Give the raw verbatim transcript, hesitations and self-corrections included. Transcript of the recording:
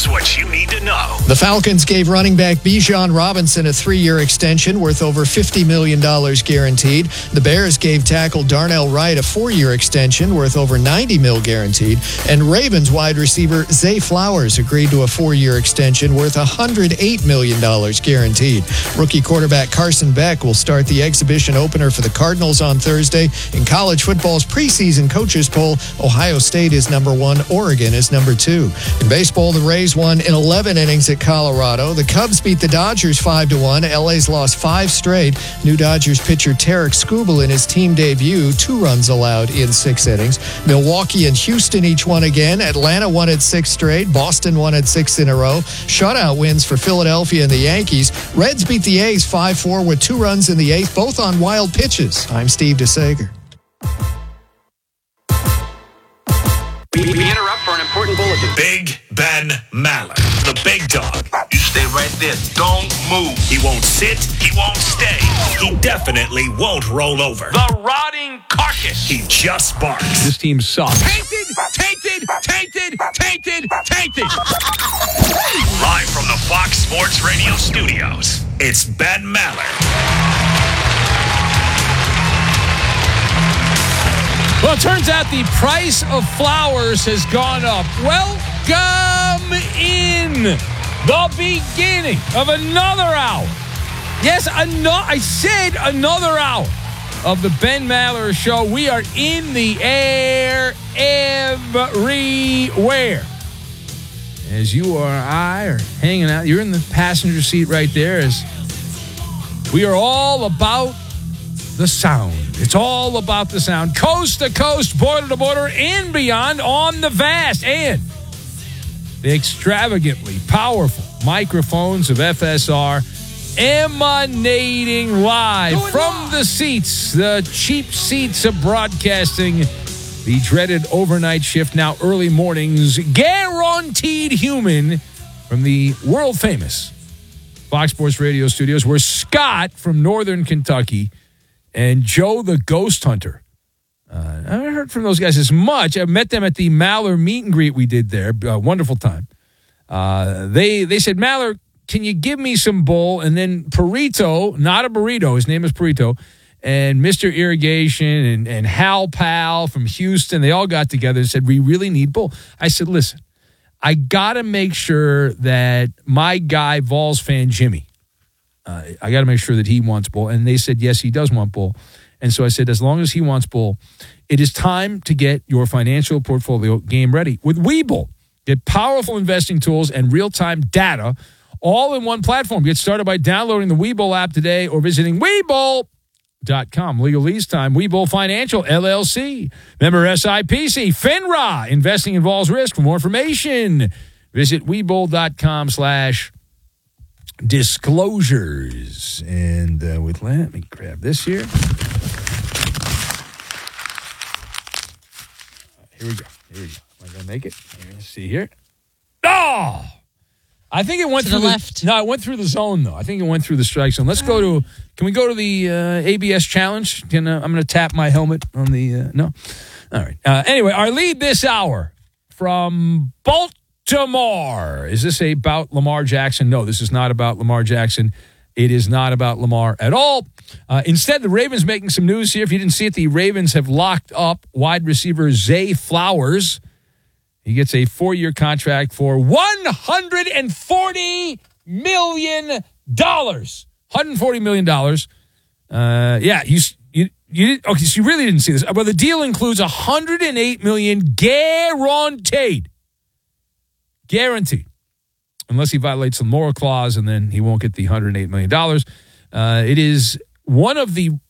Here's what you need to know. The Falcons gave running back Bijan Robinson a three-year extension worth over fifty million dollars guaranteed. The Bears gave tackle Darnell Wright a four-year extension worth over ninety mil guaranteed. And Ravens wide receiver Zay Flowers agreed to a four-year extension worth one hundred eight million dollars guaranteed. Rookie quarterback Carson Beck will start the exhibition opener for the Cardinals on Thursday. In college football's preseason coaches poll, Ohio State is number one, Oregon is number two. In baseball, the Rays won in eleven innings at Colorado. The Cubs beat the Dodgers five to one. L A's lost five straight. New Dodgers pitcher Tarek Skubal in his team debut, two runs allowed in six innings. Milwaukee and Houston each won again. Atlanta won at six straight. Boston won at six in a row. Shutout wins for Philadelphia and the Yankees. Reds beat the A's five four with two runs in the eighth, both on wild pitches. I'm Steve DeSager. We interrupt for an important bulletin. Big Ben Maller, the big dog. You stay right there. Don't move. He won't sit. He won't stay. He definitely won't roll over. The rotting carcass. He just barks. This team sucks. Tainted, tainted, tainted, tainted, tainted. Live from the Fox Sports Radio studios, it's Ben Maller. Well, it turns out the price of flowers has gone up. Welcome in the beginning of another hour. Yes, ano- I said another hour of the Ben Maller Show. We are in the air everywhere. As you or I are hanging out, you're in the passenger seat right there as we are all about the sound. It's all about the sound. Coast to coast, border to border, and beyond on the vast and the extravagantly powerful microphones of F S R emanating live Going from live. the seats, the cheap seats of broadcasting, the dreaded overnight shift, now early mornings, guaranteed human from the world famous Fox Sports Radio studios, where Scott from Northern Kentucky and Joe the Ghost Hunter. Uh, I haven't heard from those guys as much. I met them at the Maller meet and greet we did there. Uh, wonderful time. Uh, they they said, Maller, can you give me some bull? And then Perito, not a burrito, his name is Perito, and Mister Irrigation and, and Hal Pal from Houston, they all got together and said, we really need bull. I said, listen, I got to make sure that my guy, Vols fan Jimmy, Uh, I got to make sure that he wants bull. And they said, yes, he does want bull. And so I said, as long as he wants bull, it is time to get your financial portfolio game ready with Webull. Get powerful investing tools and real-time data all in one platform. Get started by downloading the Webull app today or visiting Webull dot com. Legal lease time. Webull Financial, L L C. Member S I P C. FINRA. Investing involves risk. For more information, visit Webull dot com slash disclosures. And uh, with let me grab this here. Here we go. Here we go. Am I going to make it? Let's see here. Oh! I think it went to through the, the left. No, it went through the zone, though. I think it went through the strike zone. Let's go to, can we go to the uh, A B S challenge? Can, uh, I'm going to tap my helmet on the, uh, no? All right. Uh, anyway, our lead this hour from Baltimore. Is this about Lamar Jackson? No, this is not about Lamar Jackson. It is not about Lamar at all. Uh, instead, the Ravens making some news here. If you didn't see it, the Ravens have locked up wide receiver Zay Flowers. He gets a four-year contract for one hundred forty million dollars. one hundred forty million dollars. Uh, yeah, you you you did, okay. So you really didn't see this. Well, the deal includes one hundred eight million dollars guaranteed, guaranteed, unless he violates the moral clause, and then he won't get the one hundred eight million dollars. Uh, it is one of the